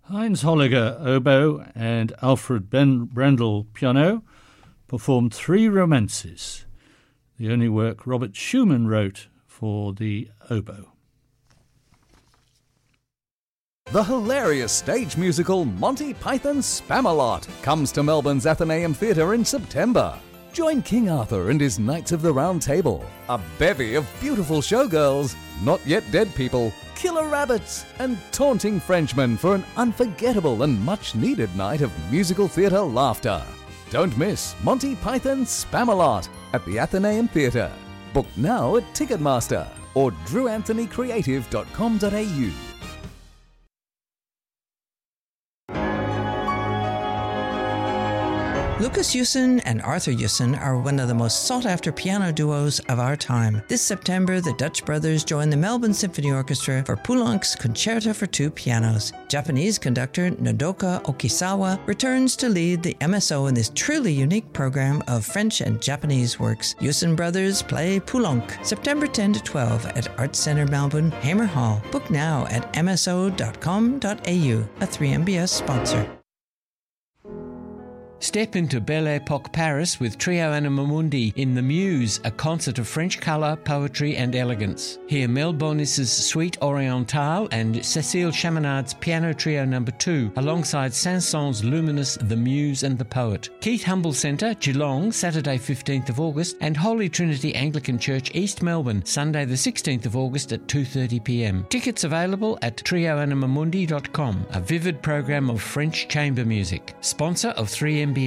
Heinz Holliger, oboe, and Alfred Brendel, piano, performed three romances, the only work Robert Schumann wrote for the oboe. The hilarious stage musical Monty Python's Spamalot comes to Melbourne's Athenaeum Theatre in September. Join King Arthur and his Knights of the Round Table, a bevy of beautiful showgirls, not yet dead people, killer rabbits, and taunting Frenchmen for an unforgettable and much-needed night of musical theatre laughter. Don't miss Monty Python's Spamalot at the Athenaeum Theatre. Book now at Ticketmaster or drewanthonycreative.com.au. Lucas Yusen and Arthur Yusen are one of the most sought-after piano duos of our time. This September, the Dutch brothers join the Melbourne Symphony Orchestra for Poulenc's Concerto for Two Pianos. Japanese conductor Nodoka Okisawa returns to lead the MSO in this truly unique program of French and Japanese works. Yusen brothers play Poulenc, September 10 to 12 at Arts Centre Melbourne, Hamer Hall. Book now at mso.com.au, a 3MBS sponsor. Step into Belle Epoque Paris with Trio Anima Mundi in The Muse, a concert of French colour, poetry and elegance. Hear Mel Bonis's Suite Orientale and Cécile Chaminad's Piano Trio No. 2 alongside Saint-Saëns' luminous The Muse and the Poet. Keith Humble Centre, Geelong, Saturday 15th of August, and Holy Trinity Anglican Church, East Melbourne, Sunday the 16th of August at 2:30pm. Tickets available at trioanimamundi.com, a vivid program of French chamber music. Sponsor of 3MBS.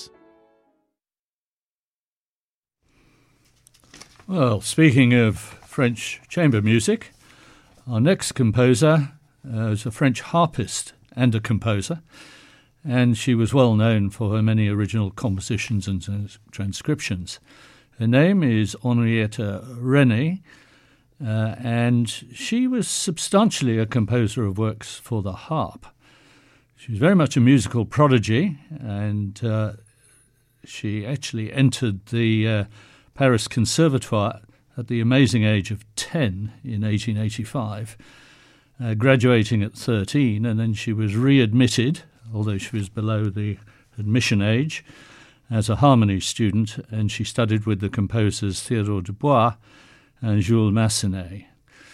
Well, speaking of French chamber music, our next composer is a French harpist and a composer, and she was well known for her many original compositions and transcriptions. Her name is Henriette René, and she was substantially a composer of works for the harp. She was very much a musical prodigy, and she actually entered the Paris Conservatoire at the amazing age of 10 in 1885, graduating at 13, and then she was readmitted, although she was below the admission age, as a harmony student, and she studied with the composers Théodore Dubois and Jules Massenet.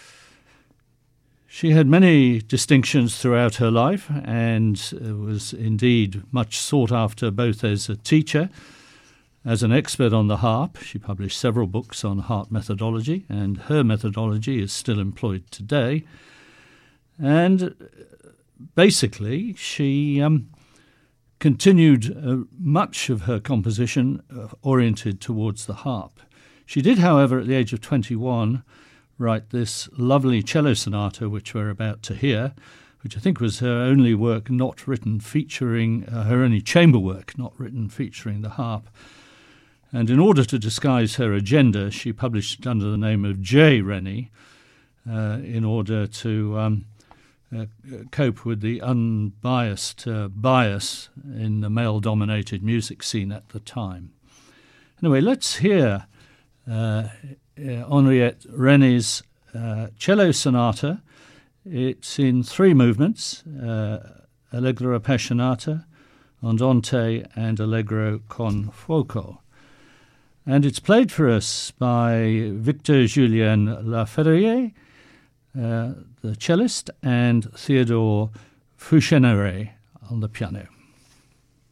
She had many distinctions throughout her life and was indeed much sought after both as a teacher, as an expert on the harp. She published several books on harp methodology, and her methodology is still employed today. And basically, she continued much of her composition oriented towards the harp. She did, however, at the age of 21, write this lovely cello sonata, which we're about to hear, which I think was her only work not written featuring, her only chamber work not written featuring the harp. And in order to disguise her agenda, she published it under the name of J. Rennie in order to cope with the unbiased bias in the male-dominated music scene at the time. Anyway, let's hear Henriette René's cello sonata. It's in three movements, Allegro Appassionata, Andante, and Allegro con fuoco. And it's played for us by Victor Julien Laferrière, the cellist, and Theodore Foucheneret on the piano.